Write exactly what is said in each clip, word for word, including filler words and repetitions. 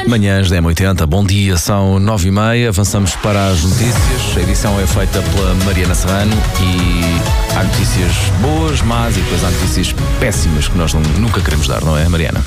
Manhãs da M oitenta, bom dia, são nove e meia, avançamos para as notícias. A edição é feita pela Mariana Serrano e há notícias boas, más e depois há notícias péssimas que nós não, nunca queremos dar, não é, Mariana?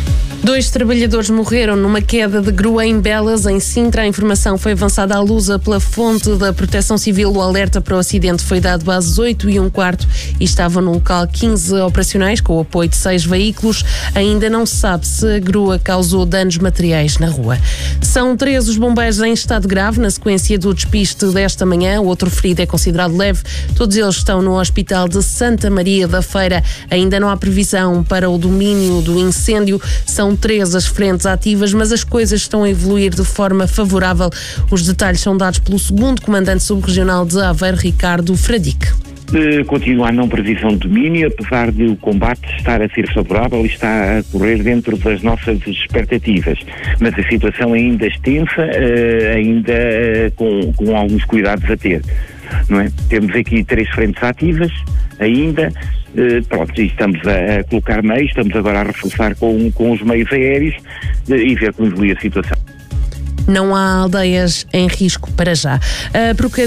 Dois trabalhadores morreram numa queda de grua em Belas, em Sintra. A informação foi avançada à Lusa pela fonte da Proteção Civil. O alerta para o acidente foi dado às oito e um quarto e estavam no local quinze operacionais, com o apoio de seis veículos. Ainda não se sabe se a grua causou danos materiais na rua. São três os bombeiros em estado grave na sequência do despiste desta manhã. O outro ferido é considerado leve. Todos eles estão no Hospital de Santa Maria da Feira. Ainda não há previsão para o domínio do incêndio. São três as frentes ativas, mas as coisas estão a evoluir de forma favorável. Os detalhes são dados pelo segundo comandante subregional de Aveiro, Ricardo Fradique. Continua a não previsão de domínio, apesar de o combate estar a ser favorável e está a correr dentro das nossas expectativas. Mas a situação ainda extensa, ainda com, com alguns cuidados a ter. Não é? Temos aqui três frentes ativas ainda, eh, pronto, e estamos a, a colocar meios, estamos agora a reforçar com, com os meios aéreos eh, e ver como evolui a situação. Não há aldeias em risco para já. A, Proca...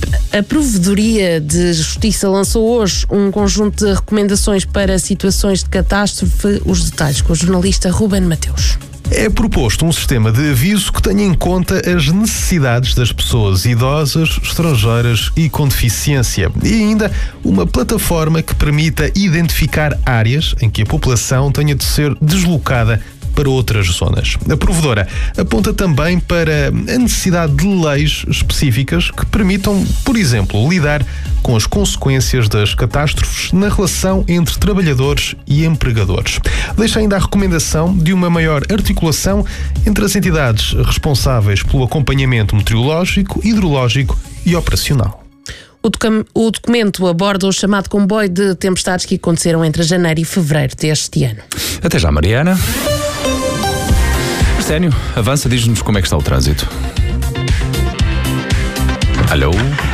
a Provedoria de Justiça lançou hoje um conjunto de recomendações para situações de catástrofe. Os detalhes com o jornalista Ruben Mateus. É proposto um sistema de aviso que tenha em conta as necessidades das pessoas idosas, estrangeiras e com deficiência. E ainda uma plataforma que permita identificar áreas em que a população tenha de ser deslocada para outras zonas. A provedora aponta também para a necessidade de leis específicas que permitam, por exemplo, lidar com as consequências das catástrofes na relação entre trabalhadores e empregadores. Deixa ainda a recomendação de uma maior articulação entre as entidades responsáveis pelo acompanhamento meteorológico, hidrológico e operacional. O, docu- o documento aborda o chamado comboio de tempestades que aconteceram entre janeiro e fevereiro deste ano. Até já, Mariana. Arsénio, avança, diz-nos como é que está o trânsito. Alô?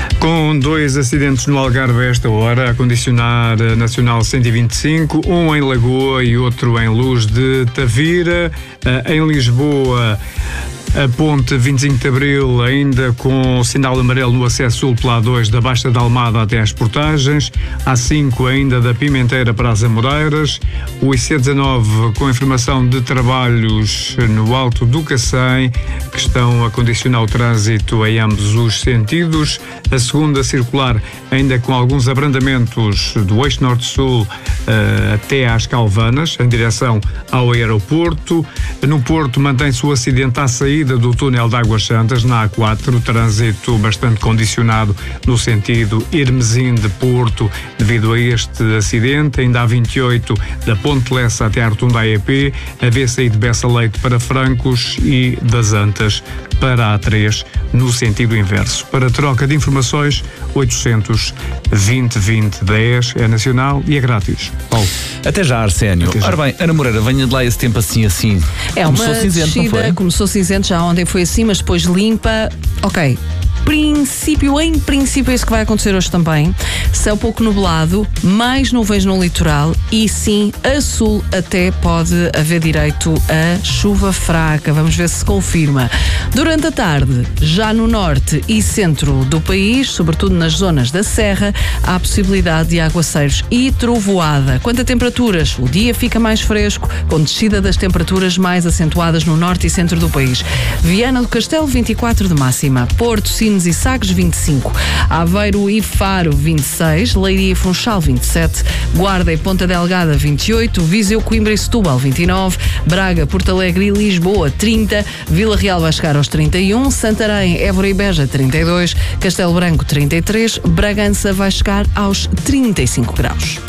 Com dois acidentes no Algarve a esta hora, a condicionar a Nacional cento e vinte e cinco, um em Lagoa e outro em Luz de Tavira. Em Lisboa, a ponte vinte e cinco de Abril ainda com sinal amarelo no acesso sul pela A dois da Baixa da Almada até às Portagens, A cinco ainda da Pimenteira para as Amoreiras, o I C dezanove com informação de trabalhos no Alto do Cacém que estão a condicionar o trânsito em ambos os sentidos, a segunda circular ainda com alguns abrandamentos do eixo norte-sul uh, até às Calvanas em direção ao aeroporto. No Porto mantém-se o acidente à saída do túnel de Águas Santas, na A quatro, trânsito bastante condicionado no sentido Hermesim de Porto, devido a este acidente. Ainda a vinte e oito, da Ponte Lessa até à Rotunda A E P, a V C I de Bessa Leite para Francos e das Antas para a A três, no sentido inverso. Para troca de informações, oitocentos vinte vinte dez é nacional e é grátis. Paulo. Até já, Arsénio. Até já. Ora bem, Ana Moreira, venha de lá esse tempo assim, assim. É Começou uma cinzento, não descida, foi? começou cinzento, já ontem foi assim, mas depois limpa. Ok. Princípio, em princípio, é isso que vai acontecer hoje também. Céu pouco nublado, mais nuvens no litoral e sim, a sul até pode haver direito a chuva fraca. Vamos ver se se confirma. Durante a tarde, já no norte e centro do país, sobretudo nas zonas da Serra, há a possibilidade de aguaceiros e trovoada. Quanto a temperaturas, o dia fica mais fresco, com descida das temperaturas mais acentuadas no norte e centro do país. Viana do Castelo, vinte e quatro de máxima. Porto, Sines e Sagres, vinte e cinco. Aveiro e Faro, vinte e seis. Leiria e Funchal, vinte e sete. Guarda e Ponta Delgada, vinte e oito. Viseu, Coimbra e Setúbal, vinte e nove. Braga, Porto Alegre e Lisboa, trinta. Vila Real vai chegar aos trinta e um. Santarém, Évora e Beja, trinta e dois. Castelo Branco, trinta e três. Bragança vai chegar aos trinta e cinco graus.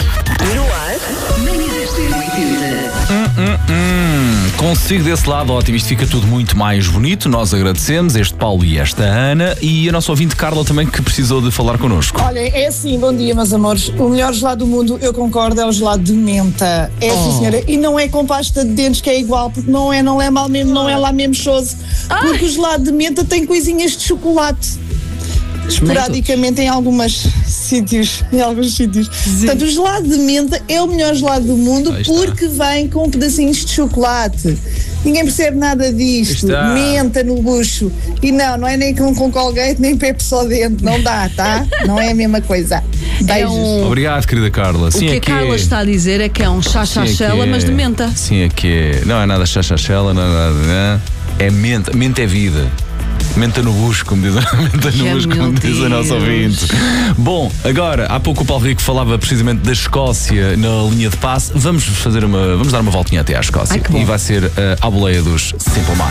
Hum, hum, hum. Consigo desse lado, ótimo, isto fica tudo muito mais bonito. Nós agradecemos este Paulo e esta Ana e a nossa ouvinte Carla também, que precisou de falar connosco. Olha, é assim, bom dia, meus amores. O melhor gelado do mundo, eu concordo, é o gelado de menta. É Oh. sim, senhora. E não é com pasta de dentes que é igual, porque não é, não é mal mesmo, não é lá mesmo choso. Porque o gelado de menta tem coisinhas de chocolate. Esporadicamente em algumas sítios, em alguns sítios. Portanto, o gelado de menta é o melhor gelado do mundo Aí está. porque vem com pedacinhos de chocolate. Ninguém percebe nada disto. Está. Menta no bucho. E não, não é nem com, com Colgate, nem Pepsodente. Não dá, tá? Não é a mesma coisa. Beijos. um- Obrigado, querida Carla. O Sim, que é a Carla está a dizer é que é um Sim, é que chá-chá-chela, é. mas de menta. Sim, é que é. Não é nada chachachela, não é nada. Não. É menta. Menta é vida. Menta no bucho, como diz, menta no Ai, bucho, meu como diz a nossa Deus. ouvinte. Bom, agora, há pouco o Paulo Rico falava precisamente da Escócia na linha de passe. Vamos fazer uma, vamos dar uma voltinha até à Escócia. Ai, que bom. E vai ser uh, à boleia dos Simple Minds.